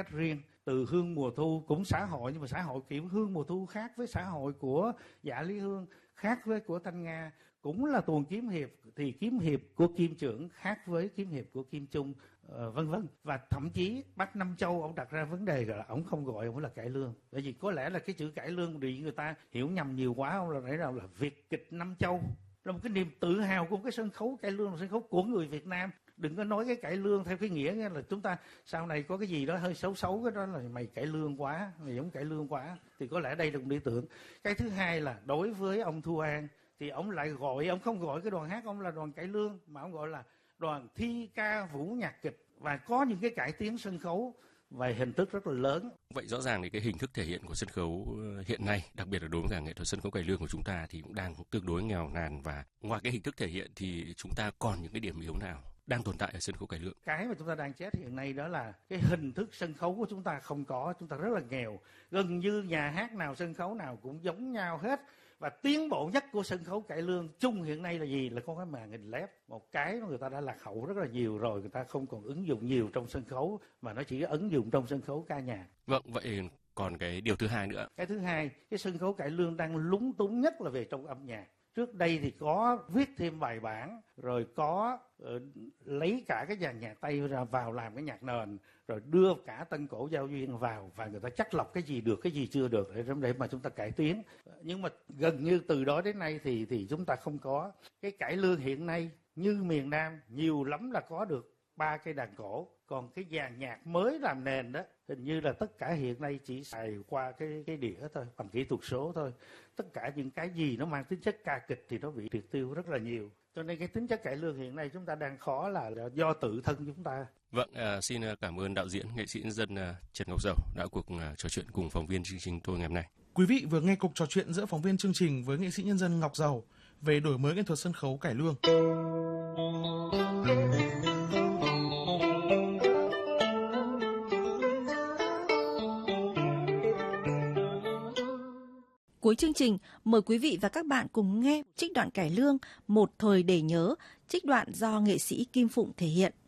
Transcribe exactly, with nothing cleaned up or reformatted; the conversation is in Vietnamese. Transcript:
cách riêng. Từ Hương Mùa Thu cũng xã hội, nhưng mà xã hội kiểu Hương Mùa Thu khác với xã hội của Dạ Lý Hương, khác với của Thanh Nga. Cũng là tuồng kiếm hiệp thì kiếm hiệp của Kim Trưởng khác với kiếm hiệp của Kim Trung, uh, vân vân. Và thậm chí bác Năm Châu ông đặt ra vấn đề là ông không gọi ông là cải lương, bởi vì có lẽ là cái chữ cải lương bị người ta hiểu nhầm nhiều quá. Ông là nãy nào là Việt kịch Năm Châu, là một cái niềm tự hào của cái sân khấu cải lương, là sân khấu của người Việt Nam. Đừng có nói cái cải lương theo cái nghĩa là chúng ta sau này có cái gì đó hơi xấu xấu, cái đó là mày cải lương quá, mày giống cải lương quá. Thì có lẽ đây là một lý tưởng. Cái thứ hai là đối với ông Thu An thì ông lại gọi, ông không gọi cái đoàn hát ông là đoàn cải lương, mà ông gọi là đoàn thi ca vũ nhạc kịch, và có những cái cải tiến sân khấu và hình thức rất là lớn. Vậy rõ ràng thì cái hình thức thể hiện của sân khấu hiện nay, đặc biệt là đối với cả nghệ thuật sân khấu cải lương của chúng ta thì cũng đang tương đối nghèo nàn, và ngoài cái hình thức thể hiện thì chúng ta còn những cái điểm yếu nào đang tồn tại ở sân khấu cải lương? Cái mà chúng ta đang chết hiện nay đó là cái hình thức sân khấu của chúng ta không có, chúng ta rất là nghèo. Gần như nhà hát nào, sân khấu nào cũng giống nhau hết. Và tiến bộ nhất của sân khấu cải lương chung hiện nay là gì? Là có cái màn hình led. Một cái mà người ta đã lạc hậu rất là nhiều rồi, người ta không còn ứng dụng nhiều trong sân khấu, mà nó chỉ ứng dụng trong sân khấu ca nhạc. Vâng, vậy còn cái điều thứ hai nữa. Cái thứ hai, cái sân khấu cải lương đang lúng túng nhất là về trong âm nhạc. Trước đây thì có viết thêm bài bản, rồi có uh, lấy cả cái dàn nhạc Tây ra vào làm cái nhạc nền, rồi đưa cả tân cổ giao duyên vào, và người ta chắc lọc cái gì được, cái gì chưa được để, để mà chúng ta cải tiến. Nhưng mà gần như từ đó đến nay thì thì chúng ta không có. Cái cải lương hiện nay như miền Nam nhiều lắm là có được ba cây đàn cổ, còn cái dàn nhạc mới làm nền đó hình như là tất cả hiện nay chỉ xài qua cái cái đĩa thôi, bằng kỹ thuật số thôi. Tất cả những cái gì nó mang tính chất ca kịch thì nó bị triệt tiêu rất là nhiều. Cho nên cái tính chất cải lương hiện nay chúng ta đang khó là do tự thân chúng ta. Vâng, à, xin cảm ơn đạo diễn, nghệ sĩ nhân dân Trần Ngọc Dầu đã cuộc trò chuyện cùng phóng viên chương trình tôi ngày hôm nay. Quý vị vừa nghe cuộc trò chuyện giữa phóng viên chương trình với nghệ sĩ nhân dân Ngọc Dầu về đổi mới nghệ thuật sân khấu cải lương. Cuối chương trình, mời quý vị và các bạn cùng nghe trích đoạn cải lương Một Thời Để Nhớ, trích đoạn do nghệ sĩ Kim Phụng thể hiện.